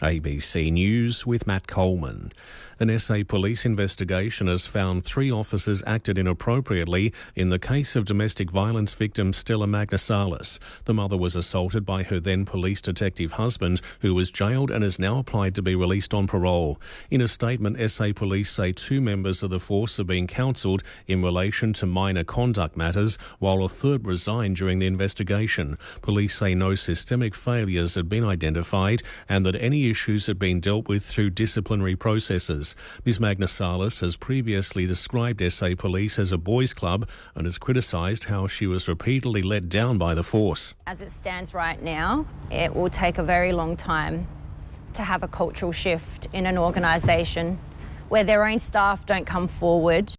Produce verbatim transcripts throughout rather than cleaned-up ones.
A B C News with Matt Coleman. An S A police investigation has found three officers acted inappropriately in the case of domestic violence victim Stella Magnasalis. The mother was assaulted by her then police detective husband, who was jailed and has now applied to be released on parole. In a statement, S A police say two members of the force are being counselled in relation to minor conduct matters, while a third resigned during the investigation. Police say no systemic failures had been identified and that any issues had been dealt with through disciplinary processes. Miz Magnasalis has previously described S A Police as a boys' club and has criticised how she was repeatedly let down by the force. As it stands right now, it will take a very long time to have a cultural shift in an organisation where their own staff don't come forward.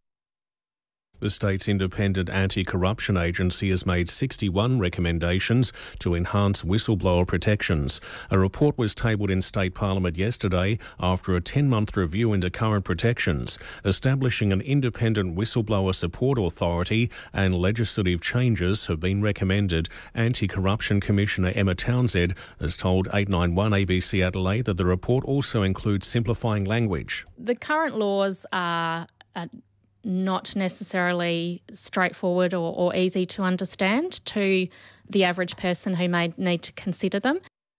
The state's independent anti-corruption agency has made sixty-one recommendations to enhance whistleblower protections. A report was tabled in state parliament yesterday after a ten-month review into current protections, establishing an independent whistleblower support authority and legislative changes have been recommended. Anti-Corruption Commissioner Emma Townsend has told eight ninety-one A B C Adelaide that the report also includes simplifying language. The current laws are Uh, not necessarily straightforward or, or easy to understand to the average person who may need to consider them.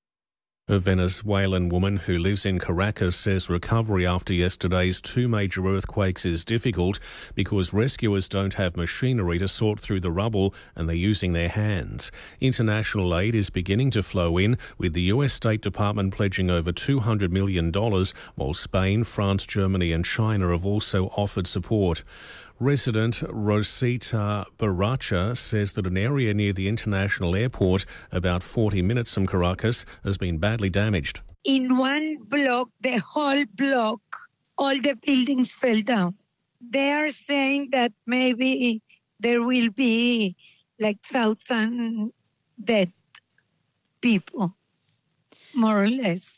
A Venezuelan woman who lives in Caracas says recovery after yesterday's two major earthquakes is difficult because rescuers don't have machinery to sort through the rubble and they're using their hands. International aid is beginning to flow in, with the U S State Department pledging over two hundred million dollars, while Spain, France, Germany and China have also offered support. Resident Rosita Baracha says that an area near the international airport, about forty minutes from Caracas, has been badly damaged. In one block, the whole block, all the buildings fell down. They are saying that maybe there will be like thousand dead people, more or less.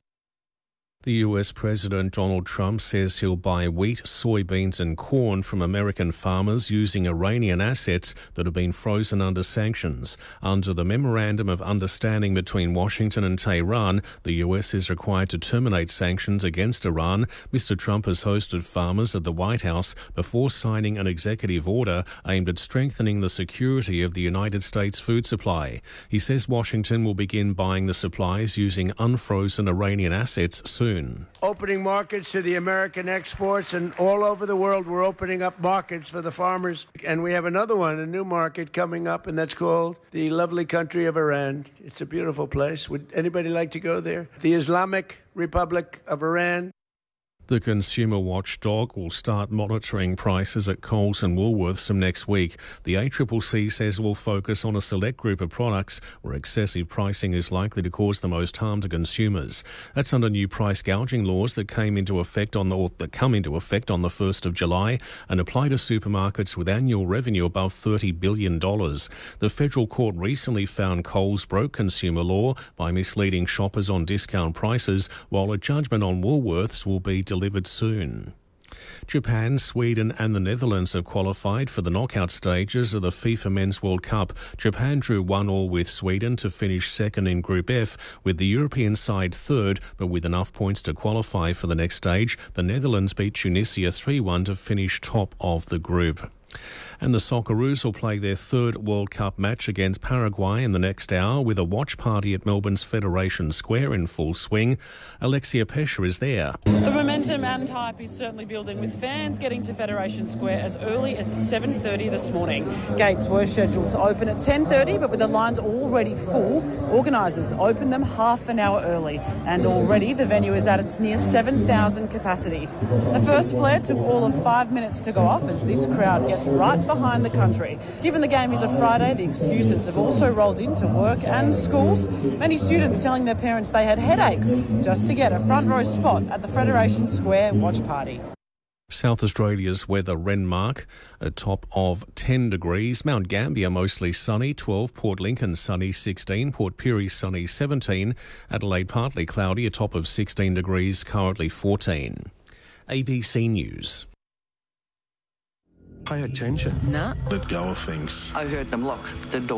The U S President Donald Trump says he'll buy wheat, soybeans and corn from American farmers using Iranian assets that have been frozen under sanctions. Under the Memorandum of Understanding between Washington and Tehran, the U S is required to terminate sanctions against Iran. Mister Trump has hosted farmers at the White House before signing an executive order aimed at strengthening the security of the United States food supply. He says Washington will begin buying the supplies using unfrozen Iranian assets soon. Opening markets to the American exports, and all over the world we're opening up markets for the farmers. And we have another one, a new market coming up, and that's called the lovely country of Iran. It's a beautiful place. Would anybody like to go there? The Islamic Republic of Iran. The consumer watchdog will start monitoring prices at Coles and Woolworths from next week. The A C C C says it will focus on a select group of products where excessive pricing is likely to cause the most harm to consumers. That's under new price gouging laws that came into effect on the or that come into effect on the first of July and apply to supermarkets with annual revenue above thirty billion dollars. The federal court recently found Coles broke consumer law by misleading shoppers on discount prices, while a judgment on Woolworths will be delivered delivered soon. Japan, Sweden and the Netherlands have qualified for the knockout stages of the FIFA Men's World Cup. Japan drew one all with Sweden to finish second in Group F, with the European side third, but with enough points to qualify for the next stage. The Netherlands beat Tunisia three one to finish top of the group. And the Socceroos will play their third World Cup match against Paraguay in the next hour, with a watch party at Melbourne's Federation Square in full swing. Alexia Pesha is there. The momentum and hype is certainly building, with fans getting to Federation Square as early as seven thirty this morning. Gates were scheduled to open at ten thirty, but with the lines already full, organisers opened them half an hour early, and already the venue is at its near seven thousand capacity. The first flare took all of five minutes to go off as this crowd gets right behind the country. Given the game is a Friday, the excuses have also rolled into work and schools. Many students telling their parents they had headaches just to get a front row spot at the Federation Square watch party. South Australia's weather, Renmark, a top of ten degrees. Mount Gambier mostly sunny, twelve. Port Lincoln sunny, sixteen. Port Pirie sunny, seventeen. Adelaide partly cloudy, a top of sixteen degrees, currently fourteen. A B C News. Pay attention. No. Let go of things. I heard them lock the door.